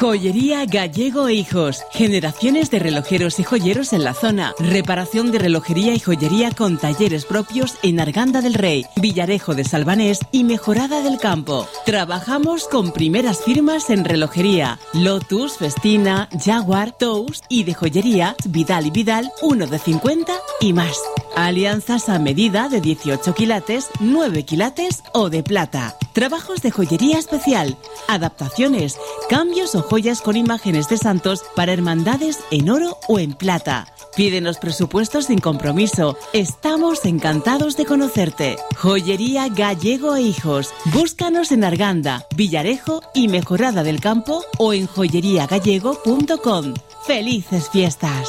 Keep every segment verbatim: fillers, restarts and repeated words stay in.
Joyería Gallego e Hijos. Generaciones de relojeros y joyeros en la zona. Reparación de relojería y joyería con talleres propios en Arganda del Rey, Villarejo de Salvanés y Mejorada del Campo. Trabajamos con primeras firmas en relojería: Lotus, Festina, Jaguar, Tous, y de joyería Vidal y Vidal, uno de cincuenta y más. Alianzas a medida de dieciocho quilates, nueve quilates o de plata. Trabajos de joyería especial, adaptaciones, cambios o joyas con imágenes de santos para hermandades en oro o en plata. Pídenos presupuestos sin compromiso. Estamos encantados de conocerte. Joyería Gallego e Hijos. Búscanos en Arganda, Villarejo y Mejorada del Campo o en joyería gallego punto com. ¡Felices fiestas!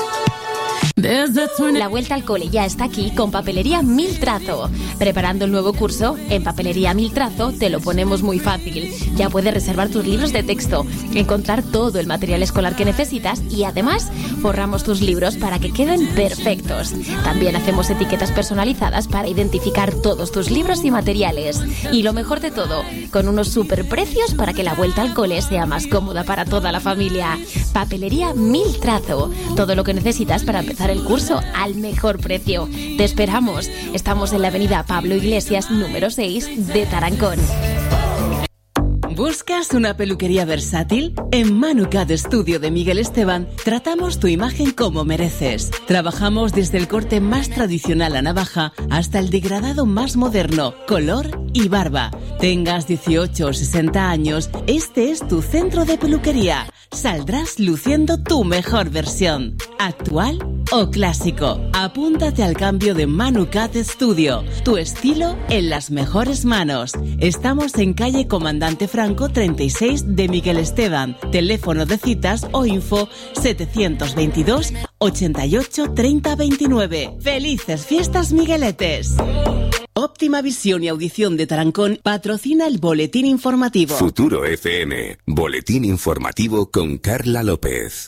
La vuelta al cole ya está aquí con Papelería Mil Trazo. Preparando el nuevo curso, en Papelería Mil Trazo te lo ponemos muy fácil. Ya puedes reservar tus libros de texto, encontrar todo el material escolar que necesitas y además forramos tus libros para que queden perfectos. También hacemos etiquetas personalizadas para identificar todos tus libros y materiales. Y lo mejor de todo, con unos super precios para que la vuelta al cole sea más cómoda para toda la familia. Papelería Mil Trazo. Todo lo que necesitas para empezar el curso al mejor precio. Te esperamos. Estamos en la avenida Pablo Iglesias, número seis de Tarancón. ¿Buscas una peluquería versátil? En Manucat Estudio de Miguel Esteban tratamos tu imagen como mereces. Trabajamos desde el corte más tradicional a navaja hasta el degradado más moderno, color y barba. Tengas dieciocho o sesenta años, este es tu centro de peluquería. Saldrás luciendo tu mejor versión, actual o clásico. Apúntate al cambio de Manucat Studio, tu estilo en las mejores manos. Estamos en calle Comandante Franco treinta y seis de Miguel Esteban. Teléfono de citas o info setecientos veintidós ochenta y ocho treinta veintinueve. ¡Felices fiestas, Migueletes! Óptima Visión y Audición de Tarancón patrocina el Boletín Informativo. Futuro F M, Boletín Informativo con Carla López.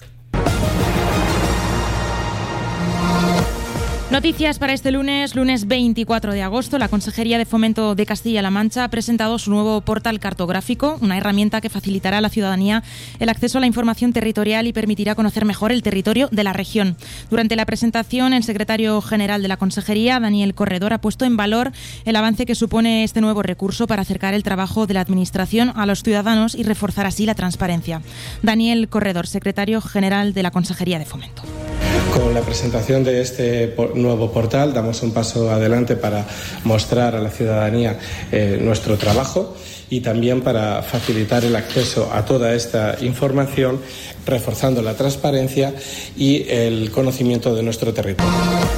Noticias para este lunes, lunes veinticuatro de agosto. La Consejería de Fomento de Castilla-La Mancha ha presentado su nuevo portal cartográfico, una herramienta que facilitará a la ciudadanía el acceso a la información territorial y permitirá conocer mejor el territorio de la región. Durante la presentación, el secretario general de la Consejería, Daniel Corredor, ha puesto en valor el avance que supone este nuevo recurso para acercar el trabajo de la Administración a los ciudadanos y reforzar así la transparencia. Daniel Corredor, secretario general de la Consejería de Fomento. Con la presentación de este nuevo portal damos un paso adelante para mostrar a la ciudadanía eh, nuestro trabajo y también para facilitar el acceso a toda esta información, reforzando la transparencia y el conocimiento de nuestro territorio.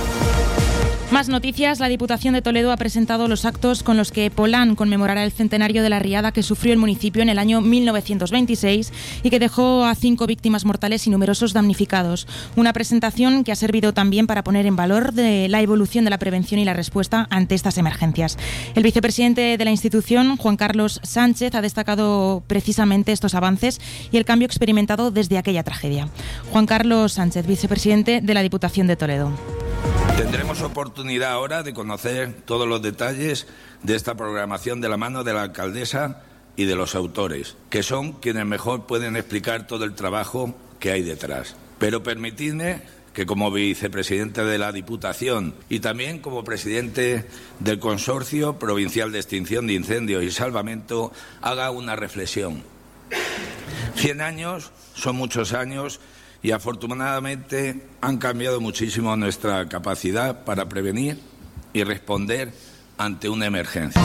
Más noticias. La Diputación de Toledo ha presentado los actos con los que Polán conmemorará el centenario de la riada que sufrió el municipio en el año mil novecientos veintiséis y que dejó a cinco víctimas mortales y numerosos damnificados. Una presentación que ha servido también para poner en valor de la evolución de la prevención y la respuesta ante estas emergencias. El vicepresidente de la institución, Juan Carlos Sánchez, ha destacado precisamente estos avances y el cambio experimentado desde aquella tragedia. Juan Carlos Sánchez, vicepresidente de la Diputación de Toledo. Tendremos oportunidad ahora de conocer todos los detalles de esta programación de la mano de la alcaldesa y de los autores, que son quienes mejor pueden explicar todo el trabajo que hay detrás. Pero permitidme que como vicepresidente de la Diputación y también como presidente del Consorcio Provincial de Extinción de Incendios y Salvamento haga una reflexión. Cien años son muchos años y afortunadamente han cambiado muchísimo nuestra capacidad para prevenir y responder ante una emergencia.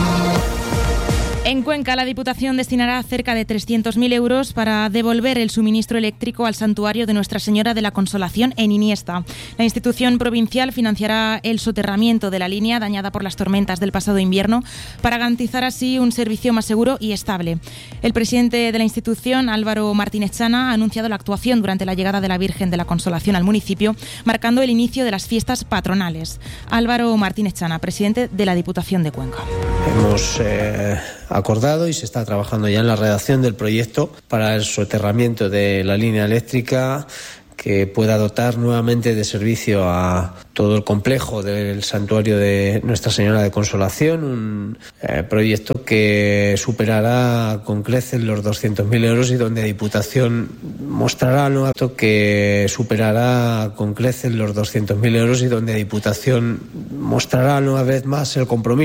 En Cuenca, la Diputación destinará cerca de trescientos mil euros para devolver el suministro eléctrico al santuario de Nuestra Señora de la Consolación en Iniesta. La institución provincial financiará el soterramiento de la línea dañada por las tormentas del pasado invierno para garantizar así un servicio más seguro y estable. El presidente de la institución, Álvaro Martínez Chana, ha anunciado la actuación durante la llegada de la Virgen de la Consolación al municipio, marcando el inicio de las fiestas patronales. Álvaro Martínez Chana, presidente de la Diputación de Cuenca. Hemos eh, acordado y se está trabajando ya en la redacción del proyecto para el soterramiento de la línea eléctrica que pueda dotar nuevamente de servicio a todo el complejo del santuario de Nuestra Señora de Consolación, un eh, proyecto que superará con creces los doscientos mil euros y donde Diputación mostrará nuevamente que superará con creces los doscientos mil euros y donde Diputación mostrará una vez más el compromiso